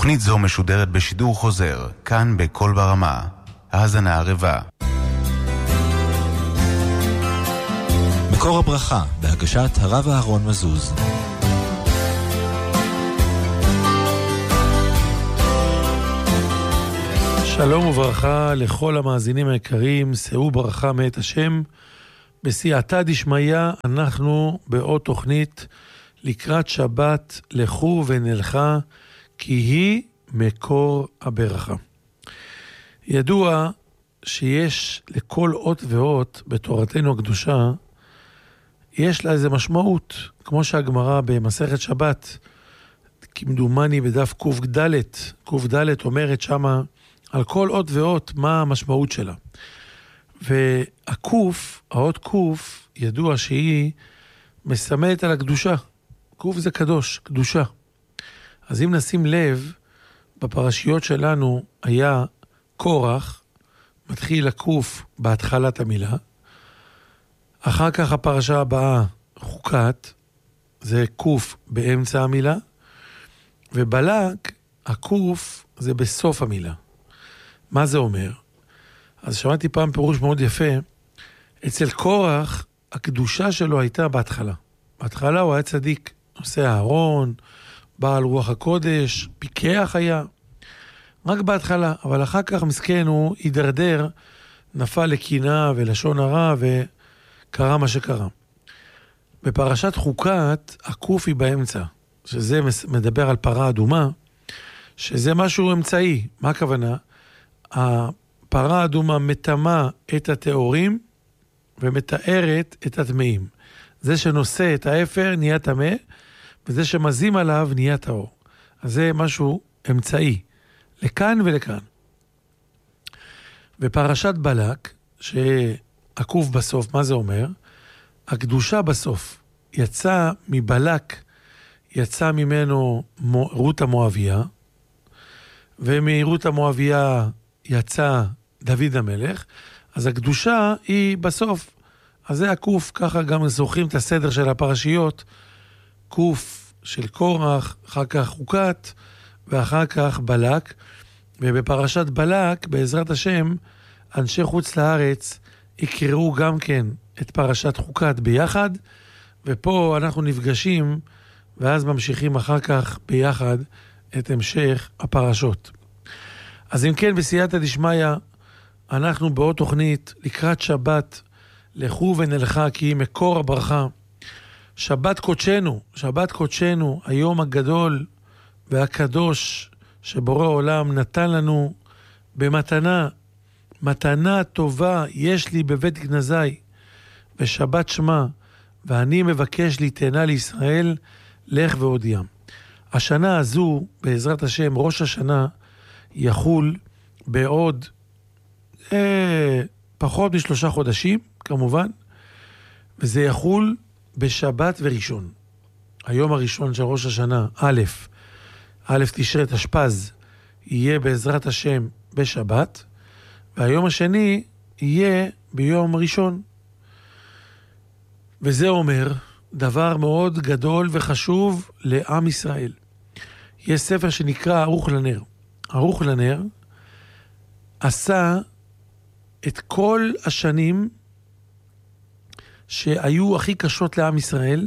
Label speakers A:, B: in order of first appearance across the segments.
A: תוכנית זו משודרת בשידור חוזר, כאן בכל ברמה. האזנה ערבה.
B: מקור הברכה, בהגשת הרב אהרון מזוז.
C: שלום וברכה לכל המאזינים היקרים, שאו ברכה מאת השם. בסייעתא דשמיא אנחנו בעוד תוכנית לקראת שבת, לכו ונלכה, כי היא מקור הברכה. ידוע שיש לכל אות ואות בתורתנו הקדושה, יש לה איזה משמעות, כמו שהגמרא במסכת שבת, כמדומני בדף קד אומרת שמה, על כל אות ואות מה המשמעות שלה. והקוף, האות קוף, ידוע שהיא מסמלת על הקדושה. קוף זה קדוש, קדושה. אז אם נשים לב, בפרשיות שלנו היה קורח, מתחיל הקוף בהתחלת המילה, אחר כך הפרשה הבאה חוקת, זה קוף באמצע המילה, ובלק, הקוף זה בסוף המילה. מה זה אומר? אז שמעתי פעם פירוש מאוד יפה, אצל קורח הקדושה שלו הייתה בהתחלה. בהתחלה הוא היה צדיק, נושא הארון, בעל רוח הקודש, פיקח היה, רק בהתחלה, אבל אחר כך מסכן הוא הידרדר, נפל לקינה ולשון הרע וקרה מה שקרה. בפרשת חוקת, הקוף היא באמצע, שזה מדבר על פרה אדומה, שזה משהו אמצעי. מה הכוונה? הפרה האדומה מטמאה את התאורים ומתארת את הטמאים. זה שנושא את האפר נהיה טמא, וזה שמזים עליו נהיה טהור. אז זה משהו אמצעי, לכאן ולכאן. בפרשת בלק, שעקוף בסוף, מה זה אומר? הקדושה בסוף. יצא מבלק, יצא ממנו רות המואביה, ומרות המואביה יצא דוד המלך, אז הקדושה היא בסוף. אז זה הקוף, ככה גם זוכרים את הסדר של הפרשיות, קוף של קורח, אחר כך חוקת, ואחר כך בלק, ובפרשת בלק, בעזרת השם, אנשי חוץ לארץ יקראו גם כן את פרשת חוקת ביחד, ופה אנחנו נפגשים, ואז ממשיכים אחר כך ביחד את המשך הפרשות. אז אם כן, בסייעתא דשמיא, אנחנו בעוד תוכנית לקראת שבת, לכו ונלכה, כי היא מקור הברכה. שבת קודשנו, היום הגדול והקדוש שבורא עולם נתן לנו במתנה, מתנה טובה יש לי בבית גנזי, ושבת שמה, ואני מבקש ליתנה לישראל, לך והודיעם. השנה הזו, בעזרת השם, ראש השנה, יחול בעוד פחות מ3 חודשים, כמובן, וזה יחול בשבת וראשון. היום הראשון של ראש השנה, א' תשרי תשפ"ז, יהיה בעזרת השם בשבת, והיום השני יהיה ביום ראשון. וזה אומר דבר מאוד גדול וחשוב לעם ישראל. יש ספר שנקרא ערוך לנר. ערוך לנר עשה את כל השנים שהיו הכי קשות לעם ישראל,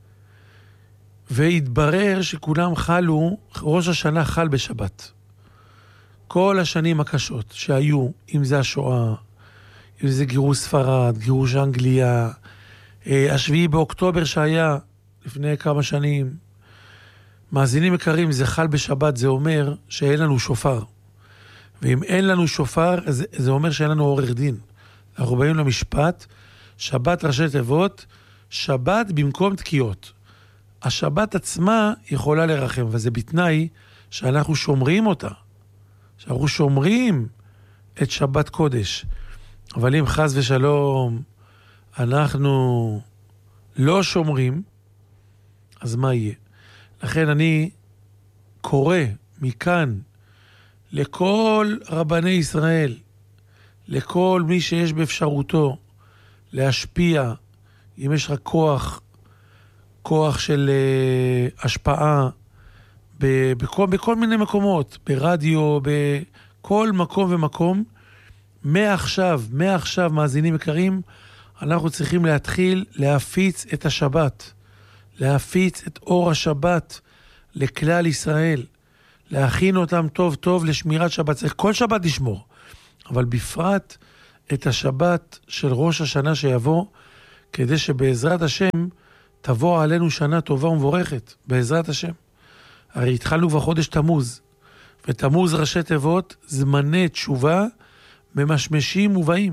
C: והתברר שכולם חלו, ראש השנה חל בשבת. כל השנים הקשות שהיו, אם זה השואה, אם זה גירוש ספרד, גירוש אנגליה, 7 באוקטובר שהיה לפני כמה שנים, מאזינים יקרים, זה חל בשבת, זה אומר שאין לנו שופר. ואם אין לנו שופר, זה אומר שאין לנו עורך דין. אנחנו באים למשפט, שבת ראשי תיבות, שבת במקום תקיעות. השבת עצמה יכולה לרחם, וזה בתנאי שאנחנו שומרים אותה. שאנחנו שומרים את שבת קודש. אבל אם חס ושלום אנחנו לא שומרים, אז מה יהיה? לכן אני קורא מכאן לכל רבני ישראל, לכל מי שיש באפשרותו להשפיע, אם יש לך כוח של השפעה בכל מיני מקומות, ברדיו, בכל מקום ומקום. מעכשיו, מאזינים יקרים, אנחנו צריכים להתחיל להפיץ את השבת, להפיץ את אור השבת לכלל ישראל, להכין אותם טוב טוב לשמירת שבת. צריך כל שבת לשמור, אבל בפרט את השבת של ראש השנה שיבוא, כדי שבעזרת השם תבוא עלינו שנה טובה ומבורכת, בעזרת השם. הרי התחלנו כבר חודש תמוז, ותמוז ראשי תיבות, זמני תשובה, ממשמשים ובאים.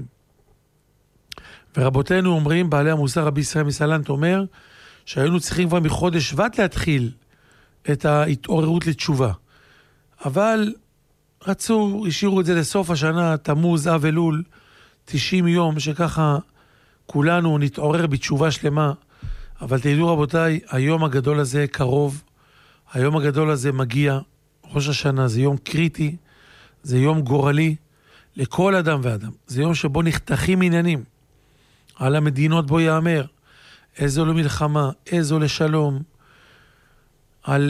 C: ורבותינו אומרים, בעלי המוסר רבי ישראל מסלנט אומר, שהיינו צריכים כבר מחודש שבט להתחיל את ההתעוררות לתשובה. אבל רצו, השאירו את זה לסוף השנה, תמוז, אב אלול, 90 יום, שככה כולנו נתעורר בתשובה שלמה. אבל תדעו רבותיי, היום הגדול הזה קרוב, היום הגדול הזה מגיע, ראש השנה, זה יום קריטי, זה יום גורלי לכל אדם ואדם. זה יום שבו נחתכים עניינים, על המדינות בו יאמר, איזו למלחמה, איזו לשלום, על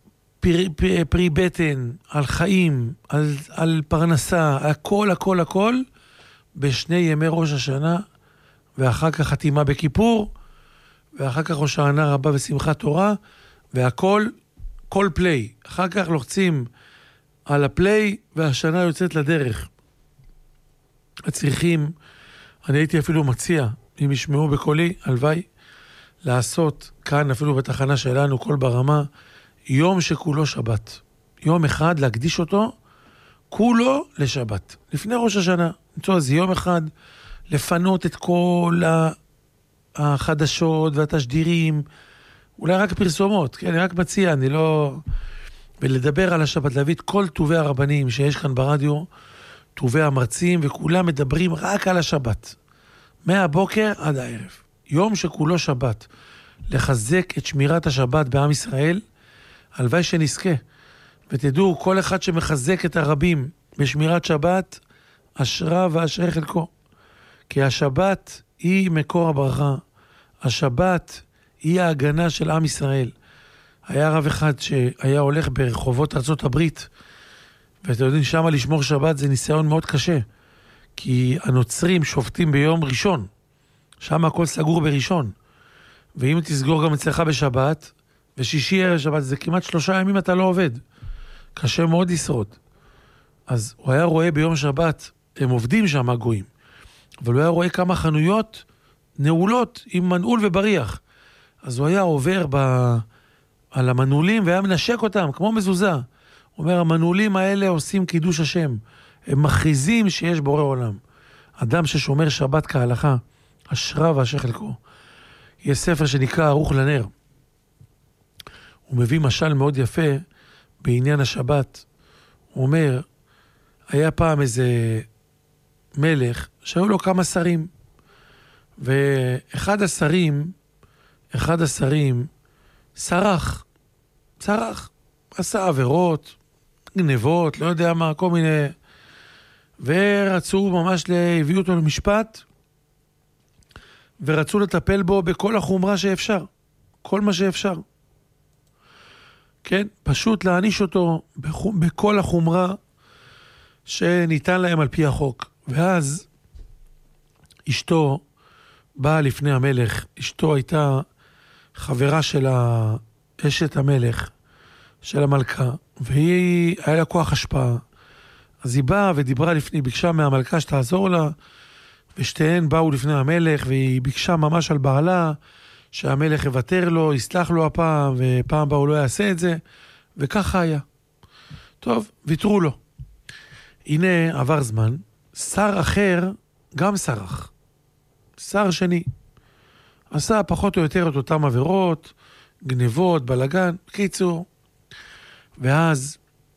C: פרי בטן, על חיים, על פרנסה, הכל, בשני ימי ראש השנה, ואחר כך חתימה בכיפור, ואחר כך הושענא רבה ושמחת תורה, והכל, כל פליי. אחר כך לוחצים על הפליי, והשנה יוצאת לדרך. הצריכים, אני הייתי אפילו מציע, אם ישמעו בקולי, הלוואי, לעשות כאן, אפילו בתחנה שלנו, כל ברמה, יום שכולו שבת. יום אחד להקדיש אותו, כולו לשבת. לפני ראש השנה. אז יום אחד לפנות את כל החדשות והתשדירים, אולי רק פרסומות, כן? אני רק מציע, אני לא... ולדבר על השבת, להביא את כל טובי הרבנים שיש כאן ברדיו, טובי המרצים, וכולם מדברים רק על השבת. מהבוקר עד הערב. יום שכולו שבת. לחזק את שמירת השבת בעם ישראל, הלוואי שנזכה. ותדעו, כל אחד שמחזק את הרבים בשמירת שבת, אשרה ואשרי חלקו. כי השבת היא מקור הברכה. השבת היא ההגנה של עם ישראל. היה רב אחד שהיה הולך ברחובות ארצות הברית, ואתם יודעים, שמה לשמור שבת זה ניסיון מאוד קשה. כי הנוצרים שופטים ביום ראשון. שם הכל סגור בראשון. ואם תסגור גם אצלך בשבת, ושישי ערב שבת, זה כמעט 3 ימים אתה לא עובד. קשה מאוד לשרוד. אז הוא היה רואה ביום שבת, הם עובדים שם הגויים, אבל הוא היה רואה כמה חנויות נעולות עם מנעול ובריח. אז הוא היה עובר על המנעולים והיה מנשק אותם, כמו מזוזה. הוא אומר, המנעולים האלה עושים קידוש השם. הם מכריזים שיש בורא עולם. אדם ששומר שבת כהלכה, אשרה ואשרי חלקו. יש ספר שנקרא ערוך לנר. הוא מביא משל מאוד יפה בעניין השבת. הוא אומר, היה פעם איזה מלך שהיו לו כמה שרים, ואחד השרים סרח, עשה עבירות, גנבות, לא יודע מה, כל מיני, ורצו ממש הביאו אותו למשפט, ורצו לטפל בו בכל החומרה שאפשר, כל מה שאפשר. כן, פשוט להעניש אותו בכל החומרה שניתן להם על פי החוק. ואז אשתו באה לפני המלך, אשתו הייתה חברה של אשת המלך, של המלכה, והיא היה לה כוח השפעה. אז היא באה ודיברה לפני, ביקשה מהמלכה שתעזור לה, ושתיהן באו לפני המלך, והיא ביקשה ממש על בעלה, שהמלך יוותר לו, יסלח לו הפעם, ופעם בה הוא לא יעשה את זה, וככה היה. טוב, ויתרו לו. הנה עבר זמן, שר אחר גם סרח. שר שני. עשה פחות או יותר את אותם עבירות, גנבות, בלגן, קיצור. ואז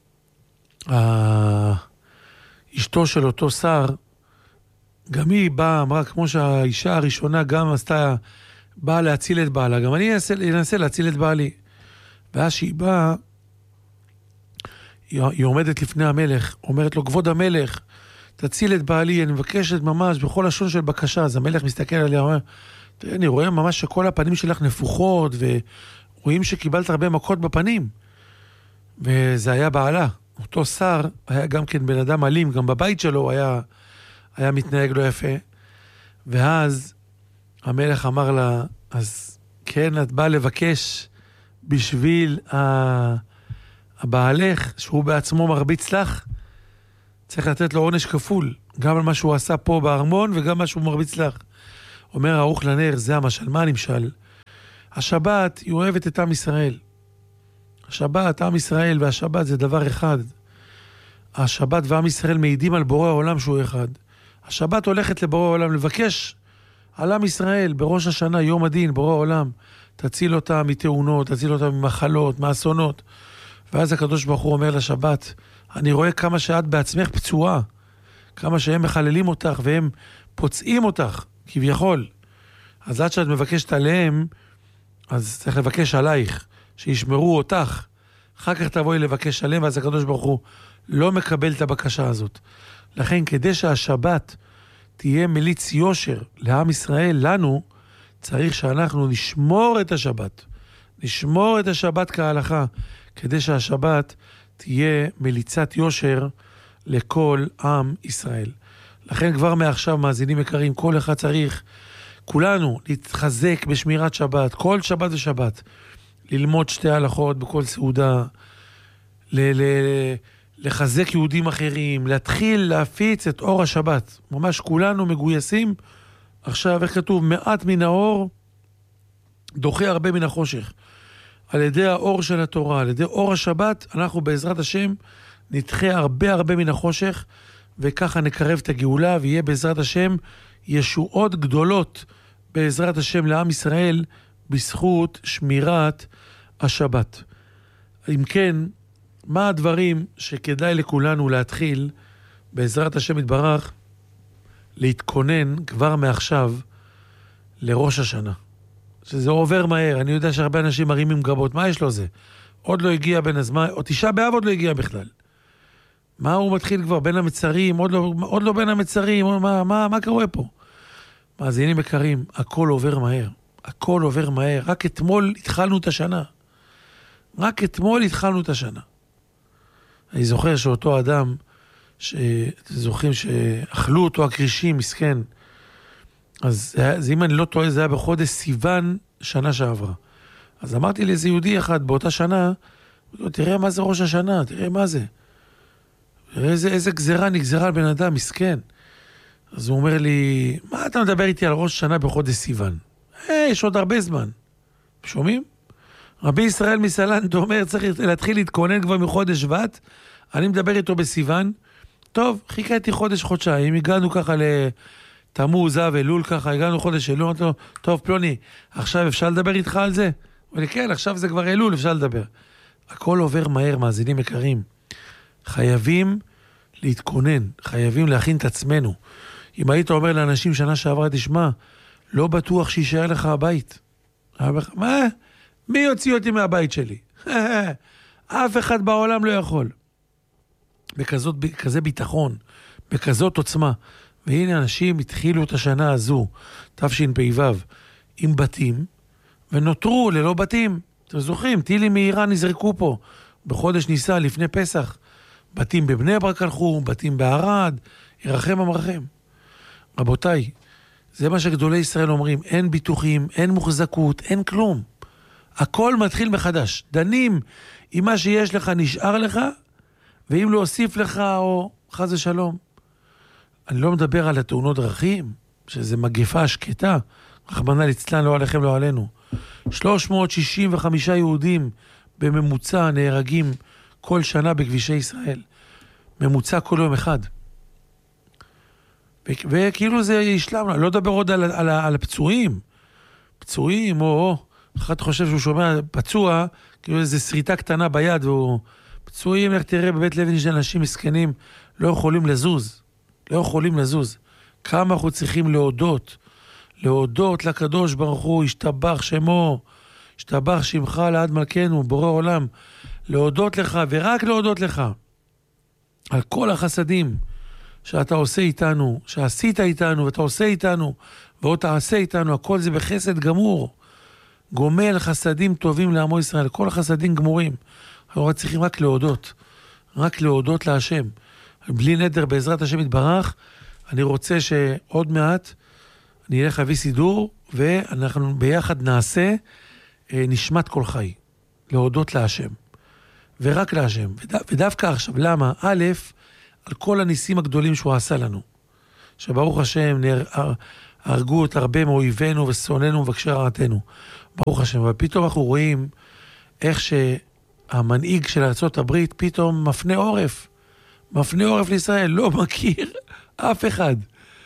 C: אשתו של אותו שר, גם היא באה, אמרה, כמו שהאישה הראשונה גם עשתה, באה להציל את בעלה, גם אני אנסה להציל את בעלי. ואז שהיא באה, היא עומדת לפני המלך, אומרת לו, כבוד המלך, תציל את בעלי, אני מבקשת ממש בכל לשון של בקשה. אז המלך מסתכל עליה, אומר, תראה, אני רואה ממש שכל הפנים שלך נפוחות, ורואים שקיבלת הרבה מכות בפנים. וזה היה בעלה. אותו שר היה גם כן בן אדם אלים, גם בבית שלו היה מתנהג לא יפה. ואז המלך אמר לה, אז כן, את באה לבקש בשביל הבעלך, שהוא בעצמו מרביץ לך, צריך לתת לו עונש כפול, גם על מה שהוא עשה פה בארמון, וגם מה שהוא מרביץ לך. אומר ערוך לנר, זה המשל. מה נמשל? השבת, היא אוהבת את עם ישראל. השבת, עם ישראל והשבת זה דבר אחד. השבת ועם ישראל מעידים על בורא העולם שהוא אחד. השבת הולכת לבורא העולם לבקש על עם ישראל בראש השנה, יום הדין, בורא העולם. תציל אותה מתאונות, תציל אותה ממחלות, מאסונות. ואז הקדוש ברוך הוא אומר לשבת, אני רואה כמה שאת בעצמך פצועה, כמה שהם מחללים אותך והם פוצעים אותך, כביכול. אז עד שאת מבקשת עליהם, אז צריך לבקש עלייך, שישמרו אותך. אחר כך תבואי לבקש עליהם, ואז הקדוש ברוך הוא לא מקבל את הבקשה הזאת. לכן, כדי שהשבת תהיה מליץ יושר לעם ישראל, לנו, צריך שאנחנו נשמור את השבת. נשמור את השבת כהלכה, כדי שהשבת תהיה מליצת יושר לכל עם ישראל. לכן כבר מעכשיו, מאזינים יקרים, כל אחד צריך, כולנו, להתחזק בשמירת שבת, כל שבת ושבת, ללמוד שתי הלכות בכל סעודה, לחזק יהודים אחרים, להתחיל להפיץ את אור השבת. ממש כולנו מגויסים. עכשיו, איך כתוב? מעט מן האור דוחה הרבה מן החושך. על ידי האור של התורה, על ידי אור השבת, אנחנו בעזרת השם נדחה הרבה מן החושך, וככה נקרב את הגאולה, ויהיה בעזרת השם ישועות גדולות בעזרת השם לעם ישראל, בזכות שמירת השבת. אם כן, מה הדברים שכדאי לכולנו להתחיל, בעזרת השם יתברך, להתכונן כבר מעכשיו לראש השנה? שזה עובר מהר, אני יודע שהרבה אנשים מרימים גבות, מה יש לו זה? עוד לא הגיע בין הזמן, או תשעה באב עוד לא הגיע בכלל. מה הוא מתחיל כבר? בין המצרים, עוד לא בין המצרים, מה קורה פה? מאזינים יקרים, הכל עובר מהר. הכל עובר מהר. רק אתמול התחלנו את השנה. אני זוכר שאותו אדם, זוכרים שאכלו אותו הקרישים, מסכן. אז אם אני לא טועה, זה היה בחודש סיוון שנה שעברה. אז אמרתי לאיזה יהודי אחד באותה שנה, תראה מה זה ראש השנה, תראה מה זה. תראה איזה גזרה נגזרה על בן אדם, מסכן. אז הוא אומר לי, מה אתה מדבר איתי על ראש השנה בחודש סיוון? יש עוד הרבה זמן. שומעים? רבי ישראל מסלנט אומר, צריך להתחיל להתכונן כבר מחודש שבט, אני מדבר איתו בסיוון, טוב, חיכיתי חודשיים, הגענו ככה לתמוז, אב, אלול ככה, הגענו חודש אלול, אמרתי לו, טוב פלוני, עכשיו אפשר לדבר איתך על זה? הוא אומר, כן, עכשיו זה כבר אלול, אפשר לדבר. הכל עובר מהר, מאזינים יקרים. חייבים להתכונן, חייבים להכין את עצמנו. אם היית אומר לאנשים שנה שעברה, תשמע, לא בטוח שישאר לך הבית. מה? מי יוציא אותי מהבית שלי? אף אחד בעולם לא יכול. בכזה ביטחון, בכזאת עוצמה. והנה אנשים התחילו את השנה הזו, תשפ"ו, עם בתים, ונותרו ללא בתים. אתם זוכרים, טילים מאיראן נזרקו פה, בחודש ניסן לפני פסח. בתים בבני ברק הלכו, בתים בערד, ירחם המרחם. רבותיי, זה מה שגדולי ישראל אומרים, אין ביטוחים, אין מוחזקות, אין כלום. הכל מתחיל מחדש. דנים אם מה שיש לך נשאר לך, ואם לא הוסיף לך או חס ושלום. אני לא מדבר על התאונות דרכים, שזה מגפה שקטה, רחמנא ליצלן, לא עליכם, לא עלינו. 365 יהודים בממוצע נהרגים כל שנה בכבישי ישראל. ממוצע כל יום אחד. וכאילו זה ישלם, לא מדבר עוד על הפצועים. פצועים, אחד חושב שהוא שומע פצוע, כאילו איזו שריטה קטנה ביד, והוא פצועים, איך תראה בבית לוין של אנשים מסכנים, לא יכולים לזוז. לא יכולים לזוז. כמה אנחנו צריכים להודות לקדוש ברוך הוא, השתבח שמו, השתבח שמך לעד מלכנו, בורא עולם, להודות לך ורק להודות לך על כל החסדים שאתה עושה איתנו, שעשית איתנו ואתה עושה איתנו ועוד תעשה איתנו, הכל זה בחסד גמור, גומל חסדים טובים לעמו ישראל, כל החסדים גמורים. אנחנו צריכים רק להודות להשם. בלי נדר, בעזרת השם יתברך, אני רוצה שעוד מעט אני אלך להביא סידור, ואנחנו ביחד נעשה נשמת כל חי. להודות להשם. ורק להשם. ודווקא עכשיו, למה? א', על כל הניסים הגדולים שהוא עשה לנו. שברוך השם, הרגו את הרבה מאויבינו ושונאנו ומבקשי רעתנו. ברוך השם. אבל פתאום אנחנו רואים איך שהמנהיג של ארצות הברית פתאום מפנה עורף לישראל. לא מכיר אף אחד.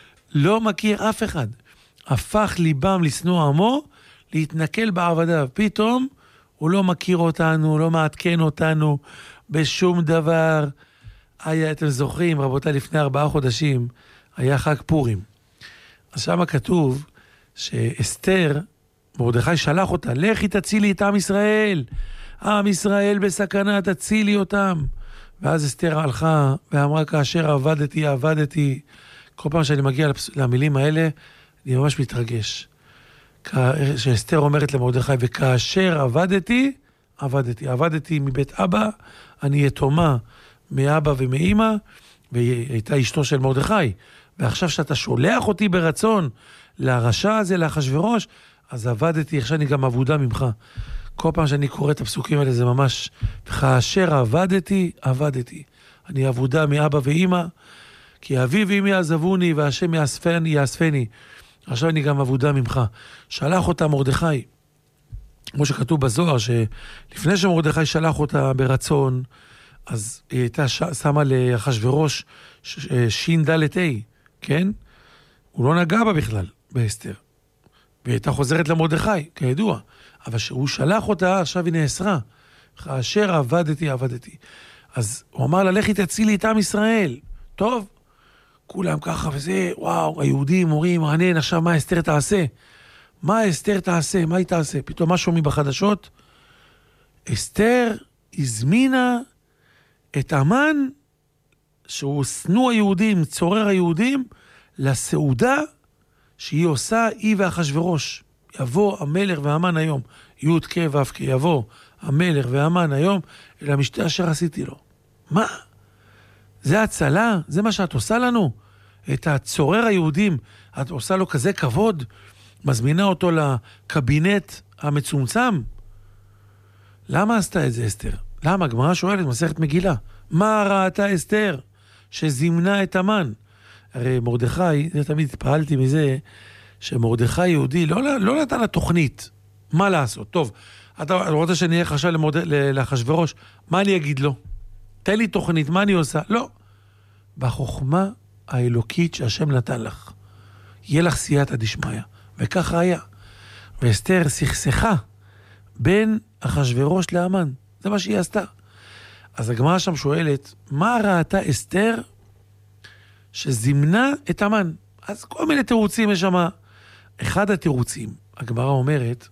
C: הפך ליבם לשנוא עמו, להתנכל בעבדיו. פתאום הוא לא מכיר אותנו, לא מעדכן אותנו בשום דבר. אתם זוכרים, רבותיי, לפני 4 חודשים היה חג פורים. אז שם כתוב שאסתר, מרדכי שלח אותה, לכי תצילי את עם ישראל. עם ישראל בסכנה, תצילי אותם. ואז אסתר הלכה ואמרה, כאשר עבדתי. כל פעם שאני מגיע למילים האלה, אני ממש מתרגש. שאסתר אומרת למרדכי, וכאשר עבדתי מבית אבא, אני יתומה מאבא ומאמא, והיא הייתה אשתו של מרדכי. ועכשיו שאתה שולח אותי ברצון לרשע הזה, לאחשוורוש, אז עבדתי, עכשיו אני גם עבודה ממך. כל פעם שאני קורא את הפסוקים האלה, זה ממש, וכאשר עבדתי. אני עבודה מאבא ואמא, כי אבי ואמי עזבוני, והשם יאספני. עכשיו אני גם עבודה ממך. שלח אותה מרדכי, כמו שכתוב בזוהר, שלפני שמרדכי שלח אותה ברצון, אז היא הייתה שמה לאחשוורוש ש"ד ה', כן? הוא לא נגע בה בכלל, באסתר. והיא הייתה חוזרת למרדכי, כידוע. אבל שהוא שלח אותה, עכשיו היא נאסרה. כאשר עבדתי. אז הוא אמר לה, לכי תצילי את עם ישראל. טוב, כולם ככה וזה, וואו, היהודים אומרים, מעניין, עכשיו מה אסתר תעשה? מה היא תעשה? פתאום מה שומעים בחדשות? אסתר הזמינה את המן, שהוא שנוא היהודים, צורר היהודים, לסעודה שהיא עושה, היא ואחשוורוש. יבוא המלך והמן היום, י' כ' ו' כ', יבוא המלך והמן היום, אל המשתה אשר עשיתי לו. מה? זה הצלה? זה מה שאת עושה לנו? את הצורר היהודים, את עושה לו כזה כבוד? מזמינה אותו לקבינט המצומצם? למה עשתה את זה אסתר? למה? הגמרא שואלת, מסכת מגילה. מה ראתה אסתר שזימנה את המן? הרי מרדכי, תמיד התפעלתי מזה, שמרדכי יהודי לא נתן לה תוכנית. מה לעשות? טוב, אתה רוצה שאני אלך עכשיו לאחשוורוש, מה אני אגיד לו? תן לי תוכנית, מה אני עושה? לא. בחוכמה האלוקית שהשם נתן לך, יהיה לך סייעתא דשמיא. וככה היה. ואסתר סכסכה בין אחשוורוש להמן. זה מה שהיא עשתה. אז הגמרא שם שואלת, מה ראתה אסתר שזימנה את המן? אז כל מיני תירוצים יש שם. אחד התירוצים, הגמרא אומרת,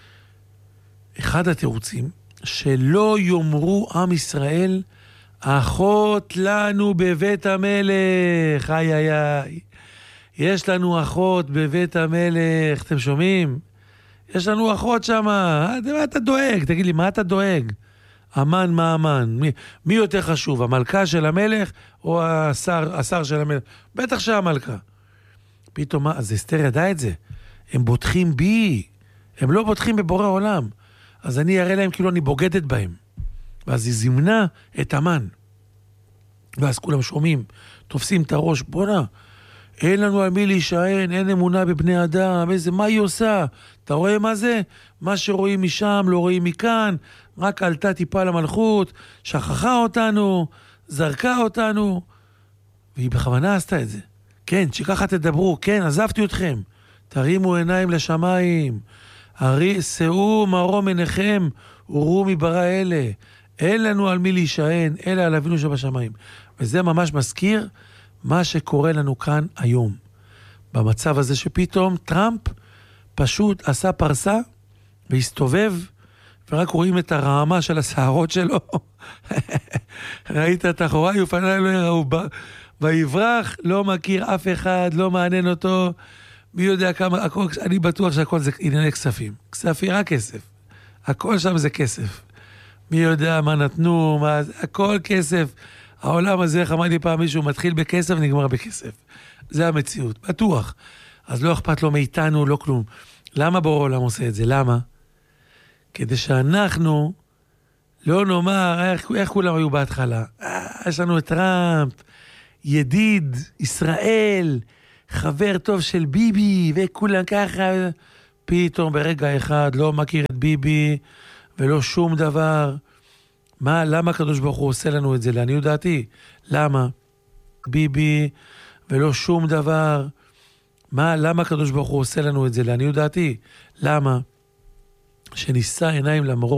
C: שלא יאמרו עם ישראל, אחות לנו בבית המלך. יש לנו אחות בבית המלך, אתם שומעים? יש לנו אחות שם, מה אתה דואג? תגיד לי, מה אתה דואג? המן, מה המן? מי יותר חשוב, המלכה של המלך או השר של המלך? בטח שהמלכה. פתאום, אז אסתר ידע את זה. הם בוטחים בי, הם לא בוטחים בבורא עולם. אז אני אראה להם כאילו אני בוגדת בהם. ואז היא זימנה את המן. ואז כולם שומעים, תופסים את הראש, בונה, אין לנו על מי להישען, אין אמונה בבני אדם, מה היא עושה? אתה רואה מה זה? מה שרואים משם לא רואים מכאן, רק עלתה טיפה למלכות, שכחה אותנו, זרקה אותנו, והיא בכוונה עשתה את זה. כן, שככה תדברו, כן, עזבתי אתכם, תרימו עיניים לשמיים, שאו מרום עיניכם, וראו מברא אלה, אין לנו על מי להישען, אלא על אבינו שבשמיים. וזה ממש מזכיר מה שקורה לנו כאן היום. במצב הזה שפתאום טראמפ פשוט עשה פרסה והסתובב, ורק רואים את הרעמה של השערות שלו. ראית את אחוריי ופניי לא יראו. ויברח, לא מכיר אף אחד, לא מעניין אותו. מי יודע כמה, אני בטוח שהכל זה ענייני כספים. כספים, רק כסף. הכל שם זה כסף. מי יודע מה נתנו, מה... הכל כסף. העולם הזה, איך אמרתי פעם מישהו, מתחיל בכסף, נגמר בכסף. זה המציאות, בטוח. אז לא אכפת לו מאיתנו, לא כלום. למה בורא העולם עושה את זה? למה? כדי שאנחנו לא נאמר, איך כולם היו בהתחלה? יש לנו את טראמפ, ידיד, ישראל, חבר טוב של ביבי, וכולם ככה, פתאום ברגע אחד לא מכיר את ביבי, ולא שום דבר. למה הקדוש ברוך הוא עושה לנו את זה? לעניות דעתי. למה? ביבי, ולא שום דבר. למה הקדוש ברוך הוא עושה לנו את זה? לעניות דעתי. למה? שנישא עיניים למרום.